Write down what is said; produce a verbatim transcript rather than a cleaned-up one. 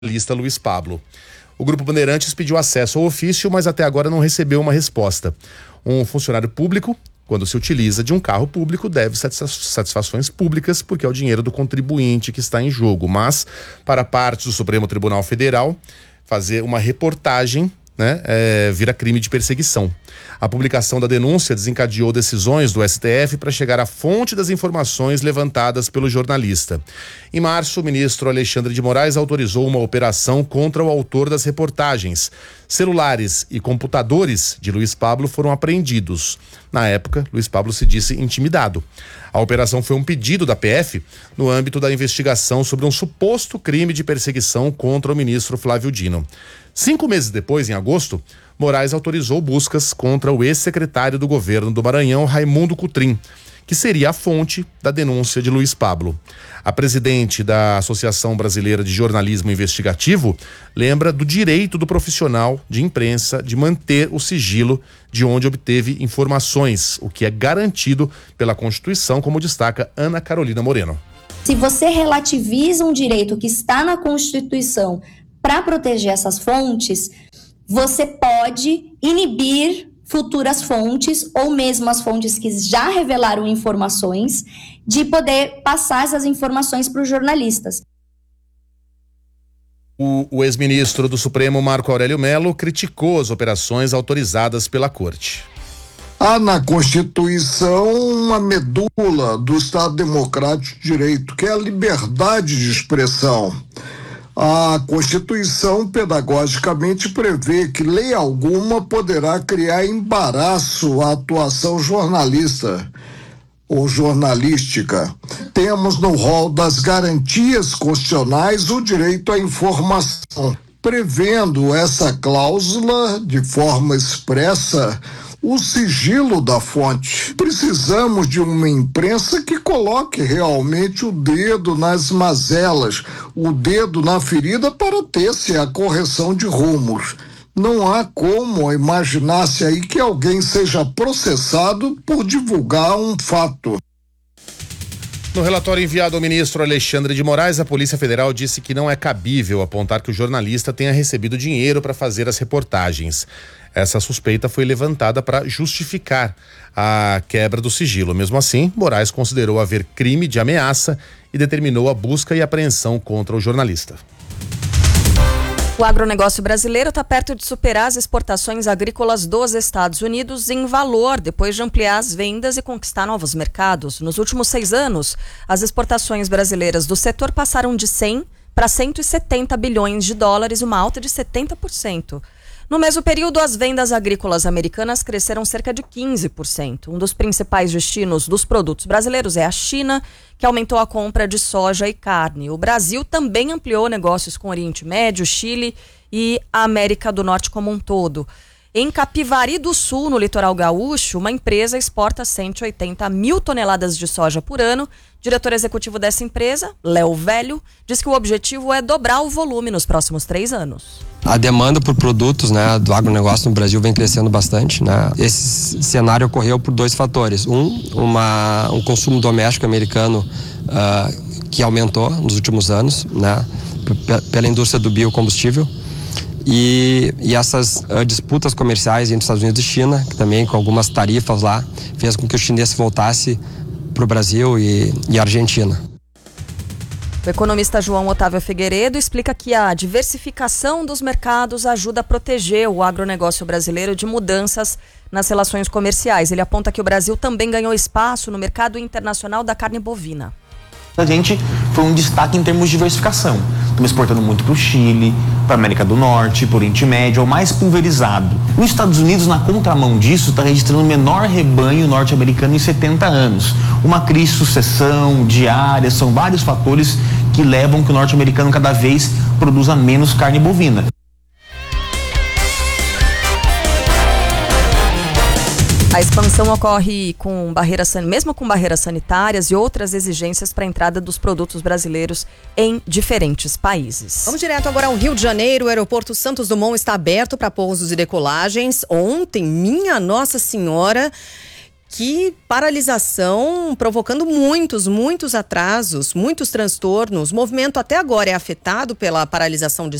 jornalista Luiz Pablo. O Grupo Bandeirantes pediu acesso ao ofício, mas até agora não recebeu uma resposta. Um funcionário público, quando se utiliza de um carro público, deve satisfações públicas, porque é o dinheiro do contribuinte que está em jogo. Mas, para parte do Supremo Tribunal Federal, fazer uma reportagem, né, é, vira crime de perseguição. A publicação da denúncia desencadeou decisões do S T F para chegar à fonte das informações levantadas pelo jornalista. Em março, o ministro Alexandre de Moraes autorizou uma operação contra o autor das reportagens. Celulares e computadores de Luiz Pablo foram apreendidos. Na época, Luiz Pablo se disse intimidado. A operação foi um pedido da P F no âmbito da investigação sobre um suposto crime de perseguição contra o ministro Flávio Dino. Cinco meses depois, em agosto, Moraes autorizou buscas contra o ex-secretário do governo do Maranhão, Raimundo Cotrim, que seria a fonte da denúncia de Luiz Pablo. A presidente da Associação Brasileira de Jornalismo Investigativo lembra do direito do profissional de imprensa de manter o sigilo de onde obteve informações, o que é garantido pela Constituição, como destaca Ana Carolina Moreno. Se você relativiza um direito que está na Constituição para proteger essas fontes, você pode inibir futuras fontes ou mesmo as fontes que já revelaram informações de poder passar essas informações para os jornalistas. O, o ex-ministro do Supremo, Marco Aurélio Mello, criticou as operações autorizadas pela Corte. Há na Constituição uma medula do Estado Democrático de Direito, que é a liberdade de expressão. A Constituição, pedagogicamente, prevê que lei alguma poderá criar embaraço à atuação jornalista ou jornalística. Temos no rol das garantias constitucionais o direito à informação, prevendo essa cláusula de forma expressa o sigilo da fonte. Precisamos de uma imprensa que coloque realmente o dedo nas mazelas, o dedo na ferida para ter-se a correção de rumos. Não há como imaginar-se aí que alguém seja processado por divulgar um fato. No relatório enviado ao ministro Alexandre de Moraes, a Polícia Federal disse que não é cabível apontar que o jornalista tenha recebido dinheiro para fazer as reportagens. Essa suspeita foi levantada para justificar a quebra do sigilo. Mesmo assim, Moraes considerou haver crime de ameaça e determinou a busca e apreensão contra o jornalista. O agronegócio brasileiro está perto de superar as exportações agrícolas dos Estados Unidos em valor, depois de ampliar as vendas e conquistar novos mercados. Nos últimos seis anos, as exportações brasileiras do setor passaram de cem para cento e setenta bilhões de dólares, uma alta de setenta por cento. No mesmo período, as vendas agrícolas americanas cresceram cerca de quinze por cento. Um dos principais destinos dos produtos brasileiros é a China, que aumentou a compra de soja e carne. O Brasil também ampliou negócios com o Oriente Médio, Chile e a América do Norte como um todo. Em Capivari do Sul, no litoral gaúcho, uma empresa exporta cento e oitenta mil toneladas de soja por ano. O diretor executivo dessa empresa, Léo Velho, diz que o objetivo é dobrar o volume nos próximos três anos. A demanda por produtos, né, do agronegócio no Brasil vem crescendo bastante, né? Esse cenário ocorreu por dois fatores. Um, uma, um consumo doméstico americano uh, que aumentou nos últimos anos, né, p- pela indústria do biocombustível. E, e essas uh, disputas comerciais entre Estados Unidos e China, que também com algumas tarifas lá, fez com que o chinês voltasse para o Brasil e, e Argentina. O economista João Otávio Figueiredo explica que a diversificação dos mercados ajuda a proteger o agronegócio brasileiro de mudanças nas relações comerciais. Ele aponta que o Brasil também ganhou espaço no mercado internacional da carne bovina. A gente foi um destaque em termos de diversificação. Estamos exportando muito para o Chile, para a América do Norte, para o Oriente Médio, é o mais pulverizado. Os Estados Unidos, na contramão disso, está registrando o menor rebanho norte-americano em setenta anos. Uma crise de sucessão, diária, são vários fatores que levam que o norte-americano cada vez produza menos carne bovina. A expansão ocorre com barreiras, mesmo com barreiras sanitárias e outras exigências para a entrada dos produtos brasileiros em diferentes países. Vamos direto agora ao Rio de Janeiro. O aeroporto Santos Dumont está aberto para pousos e decolagens. Ontem, minha Nossa Senhora, Que paralisação, provocando muitos, muitos atrasos, muitos transtornos. O movimento até agora é afetado pela paralisação de